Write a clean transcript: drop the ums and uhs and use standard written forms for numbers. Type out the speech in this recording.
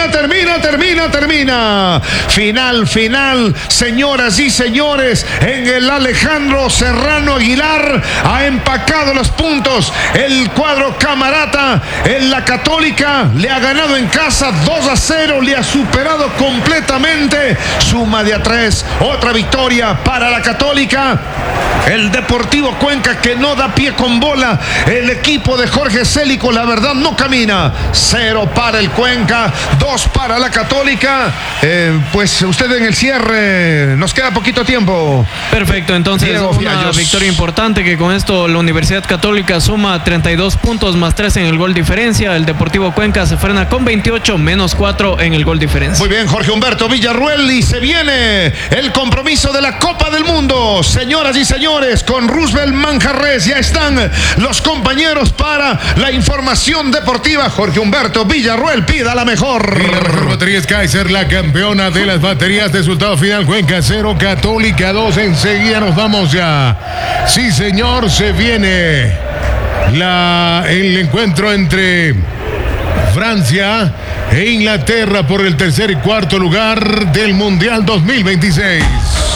termina. Final, señoras y señores, en el Alejandro Serrano Aguilar ha empacado los puntos. El cuadro Camarata en la Católica le ha ganado en casa 2-0, le ha superado completamente. Suma de a 3, otra victoria para la Católica. El Deportivo Cuenca, que no da pie con bola. El equipo de Jorge Célico, la verdad, no camina. 0 para el Cuenca, 2 para la Católica. Pues usted en el cierre, nos queda poquito tiempo. Perfecto, entonces Diego una Fiallos. victoria importante, que con esto la Universidad Católica suma 32 puntos más 3 en el gol diferencia. El Deportivo Cuenca se frena con 28 menos 4 en el gol diferencia. Muy bien, Jorge Humberto Villarruel, y se viene el compromiso de la Copa del Mundo. Señoras y señores, con Roosevelt Manjarres ya están los compañeros para la información deportiva. Jorge Humberto Villarruel, pida la mejor. Y la mejor batería es Kaiser, la campeona de las baterías. Resultado final: Cuenca 0, Católica 2. Enseguida nos vamos ya. Sí, señor, se viene el encuentro entre Francia e Inglaterra por el tercer y cuarto lugar del Mundial 2026.